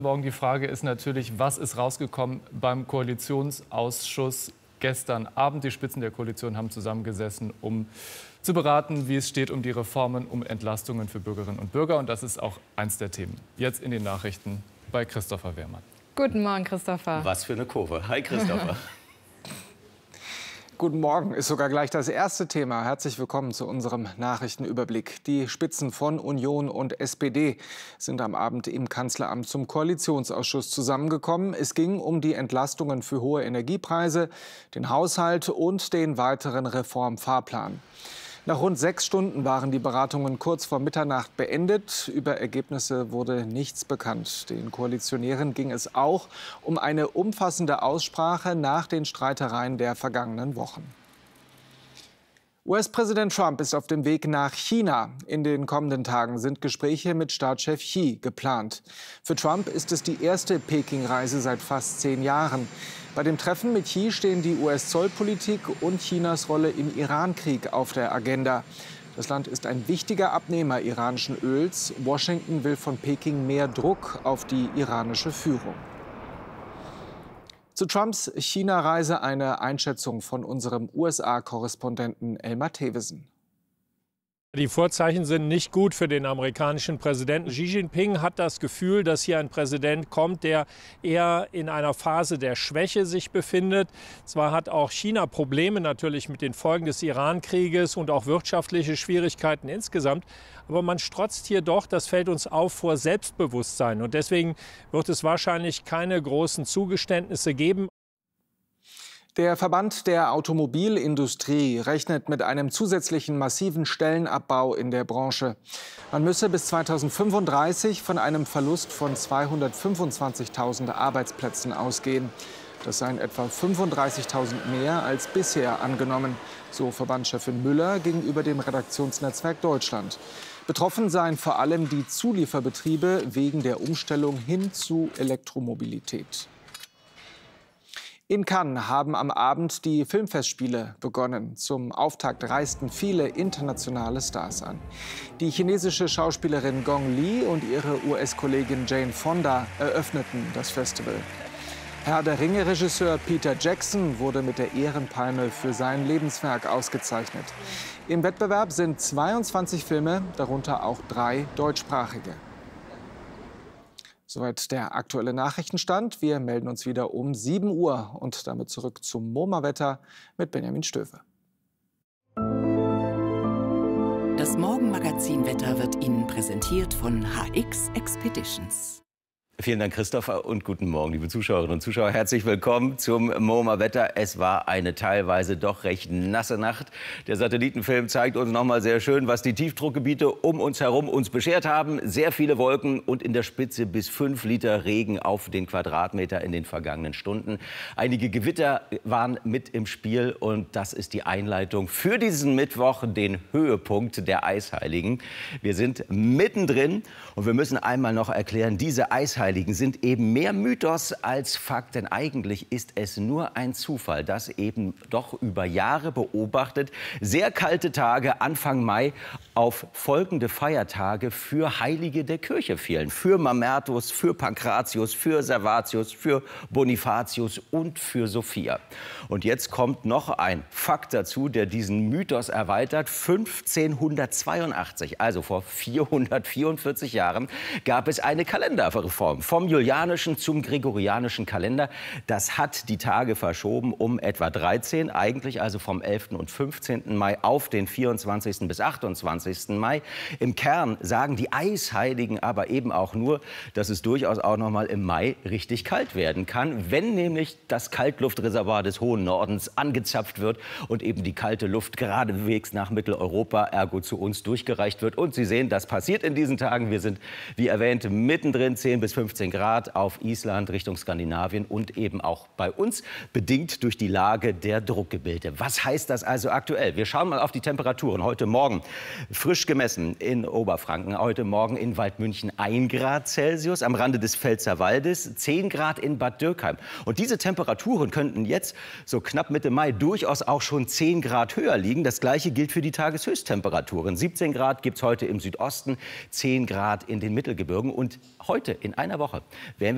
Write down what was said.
Morgen die Frage ist natürlich, was ist rausgekommen beim Koalitionsausschuss gestern Abend? Die Spitzen der Koalition haben zusammengesessen, um zu beraten, wie es steht um die Reformen, um Entlastungen für Bürgerinnen und Bürger. Und das ist auch eins der Themen. Jetzt in den Nachrichten bei Christopher Wehrmann. Guten Morgen, Christopher. Was für eine Kurve. Hi, Christopher. Guten Morgen ist sogar gleich das erste Thema. Herzlich willkommen zu unserem Nachrichtenüberblick. Die Spitzen von Union und SPD sind am Abend im Kanzleramt zum Koalitionsausschuss zusammengekommen. Es ging um die Entlastungen für hohe Energiepreise, den Haushalt und den weiteren Reformfahrplan. Nach rund 6 Stunden waren die Beratungen kurz vor Mitternacht beendet. Über Ergebnisse wurde nichts bekannt. Den Koalitionären ging es auch um eine umfassende Aussprache nach den Streitereien der vergangenen Wochen. US-Präsident Trump ist auf dem Weg nach China. In den kommenden Tagen sind Gespräche mit Staatschef Xi geplant. Für Trump ist es die erste Peking-Reise seit fast 10 Jahren. Bei dem Treffen mit Xi stehen die US-Zollpolitik und Chinas Rolle im Iran-Krieg auf der Agenda. Das Land ist ein wichtiger Abnehmer iranischen Öls. Washington will von Peking mehr Druck auf die iranische Führung. Zu Trumps China-Reise eine Einschätzung von unserem USA-Korrespondenten Elmar Thewesen. Die Vorzeichen sind nicht gut für den amerikanischen Präsidenten. Xi Jinping hat das Gefühl, dass hier ein Präsident kommt, der eher in einer Phase der Schwäche sich befindet. Zwar hat auch China Probleme natürlich mit den Folgen des Iran-Krieges und auch wirtschaftliche Schwierigkeiten insgesamt. Aber man strotzt hier doch, das fällt uns auf, vor Selbstbewusstsein. Und deswegen wird es wahrscheinlich keine großen Zugeständnisse geben. Der Verband der Automobilindustrie rechnet mit einem zusätzlichen massiven Stellenabbau in der Branche. Man müsse bis 2035 von einem Verlust von 225.000 Arbeitsplätzen ausgehen. Das seien etwa 35.000 mehr als bisher angenommen, so Verbandschefin Müller gegenüber dem Redaktionsnetzwerk Deutschland. Betroffen seien vor allem die Zulieferbetriebe wegen der Umstellung hin zu Elektromobilität. In Cannes haben am Abend die Filmfestspiele begonnen. Zum Auftakt reisten viele internationale Stars an. Die chinesische Schauspielerin Gong Li und ihre US-Kollegin Jane Fonda eröffneten das Festival. Herr der Ringe-Regisseur Peter Jackson wurde mit der Ehrenpalme für sein Lebenswerk ausgezeichnet. Im Wettbewerb sind 22 Filme, darunter auch 3 deutschsprachige. Soweit der aktuelle Nachrichtenstand. Wir melden uns wieder um 7 Uhr und damit zurück zum MoMA-Wetter mit Benjamin Stöwe. Das Morgenmagazin-Wetter wird Ihnen präsentiert von HX Expeditions. Vielen Dank, Christopher, und guten Morgen, liebe Zuschauerinnen und Zuschauer. Herzlich willkommen zum MoMA-Wetter. Es war eine teilweise doch recht nasse Nacht. Der Satellitenfilm zeigt uns noch mal sehr schön, was die Tiefdruckgebiete um uns herum uns beschert haben. Sehr viele Wolken und in der Spitze bis 5 Liter Regen auf den Quadratmeter in den vergangenen Stunden. Einige Gewitter waren mit im Spiel und das ist die Einleitung für diesen Mittwoch, den Höhepunkt der Eisheiligen. Wir sind mittendrin und wir müssen einmal noch erklären, diese Eisheiligen sind eben mehr Mythos als Fakt, denn eigentlich ist es nur ein Zufall, dass eben doch über Jahre beobachtet sehr kalte Tage Anfang Mai auf folgende Feiertage für Heilige der Kirche fielen. Für Mamertus, für Pankratius, für Servatius, für Bonifatius und für Sophia. Und jetzt kommt noch ein Fakt dazu, der diesen Mythos erweitert. 1582, also vor 444 Jahren, gab es eine Kalenderreform. Vom julianischen zum gregorianischen Kalender. Das hat die Tage verschoben um etwa 13, eigentlich also vom 11. und 15. Mai auf den 24. bis 28. Mai. Im Kern sagen die Eisheiligen aber eben auch nur, dass es durchaus auch noch mal im Mai richtig kalt werden kann, wenn nämlich das Kaltluftreservoir des hohen Nordens angezapft wird und eben die kalte Luft geradewegs nach Mitteleuropa, ergo zu uns, durchgereicht wird. Und Sie sehen, das passiert in diesen Tagen. Wir sind, wie erwähnt, mittendrin, 10 bis 15 Grad auf Island Richtung Skandinavien und eben auch bei uns, bedingt durch die Lage der Druckgebilde. Was heißt das also aktuell? Wir schauen mal auf die Temperaturen. Heute Morgen frisch gemessen in Oberfranken, heute Morgen in Waldmünchen 1 Grad Celsius, am Rande des Pfälzerwaldes 10 Grad in Bad Dürkheim. Und diese Temperaturen könnten jetzt so knapp Mitte Mai durchaus auch schon 10 Grad höher liegen. Das Gleiche gilt für die Tageshöchsttemperaturen. 17 Grad gibt es heute im Südosten, 10 Grad in den Mittelgebirgen. Und heute in einer Woche werden wir